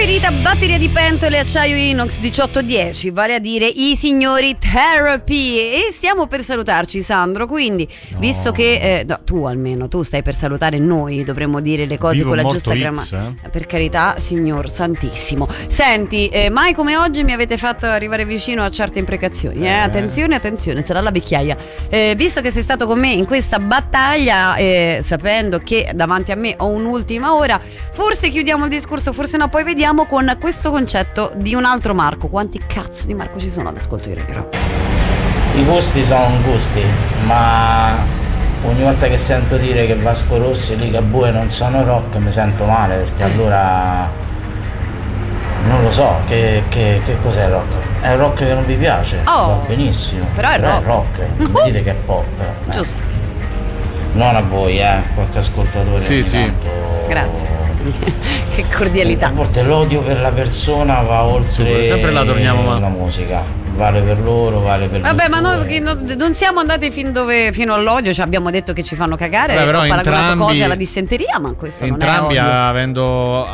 preferita batteria di pentole acciaio inox 1810, vale a dire i signori Therapy. E stiamo per salutarci, Sandro, quindi visto che no, tu stai per salutare noi, dovremmo dire le cose con la giusta grammatica. Per carità, signor santissimo. Senti, mai come oggi mi avete fatto arrivare vicino a certe imprecazioni, attenzione, sarà la vecchiaia. Visto che sei stato con me in questa battaglia, sapendo che davanti a me ho un'ultima ora, forse chiudiamo il discorso, forse no, poi vediamo con questo concetto di un altro Marco. Quanti cazzo di Marco ci sono all'ascolto di Radio Rock? I gusti sono gusti, ma ogni volta che sento dire che Vasco Rossi e Ligabue non sono rock mi sento male, perché allora non lo so che cos'è il rock. È il rock che non vi piace, va benissimo, però è rock. Non mi dite che è pop, giusto. Non a voi, qualche ascoltatore. Sì. Grazie. Che cordialità. A volte l'odio per la persona va oltre sempre la torniamo la musica. Vale per loro, vale per vabbè, ma noi non siamo andati fino all'odio, cioè abbiamo detto che ci fanno cagare, però ho paragonato cose alla dissenteria, ma questo entrambi non è avendo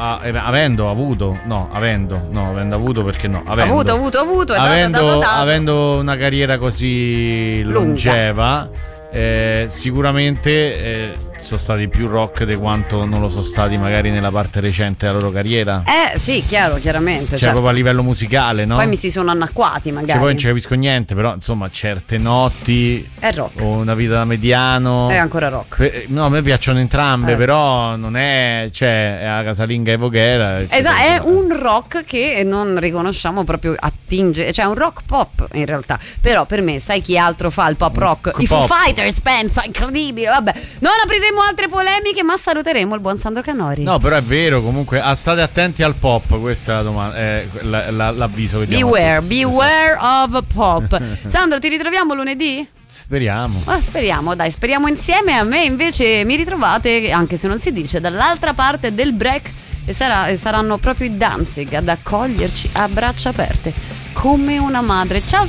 una carriera così longeva, sicuramente sono stati più rock di quanto non lo sono stati magari nella parte recente della loro carriera. Sì, chiaramente. Cioè proprio a livello musicale, no? Poi mi si sono annacquati magari. Poi non ci capisco niente, però insomma certe notti è rock. O Una vita da mediano è ancora rock. No, a me piacciono entrambe, però non è, cioè, è la casalinga e Voghera. Esatto, è un rock che non riconosciamo proprio attinge, cioè un rock pop in realtà. Però per me, sai chi altro fa il pop rock? I Foo Fighters, pensa, incredibile, vabbè. Non apriremo altre polemiche, ma saluteremo il buon Sandro Canori. No, però è vero, comunque state attenti al pop, questa è la domanda, l'avviso che diamo. Beware of pop. Sandro, ti ritroviamo lunedì? Speriamo. Speriamo insieme. A me invece mi ritrovate, anche se non si dice, dall'altra parte del break, e saranno proprio i Danzig ad accoglierci a braccia aperte come una madre. Ciao